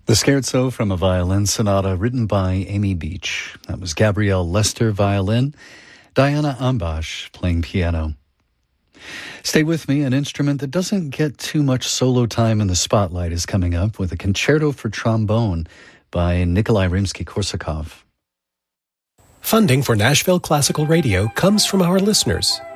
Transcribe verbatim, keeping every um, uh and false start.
The Scherzo from a Violin Sonata written by Amy Beach. That was Gabrielle Lester, violin, Diana Ambash playing piano. Stay with me, an instrument that doesn't get too much solo time in the spotlight is coming up with a concerto for trombone by Nikolai Rimsky-Korsakov. Funding for Nashville Classical Radio comes from our listeners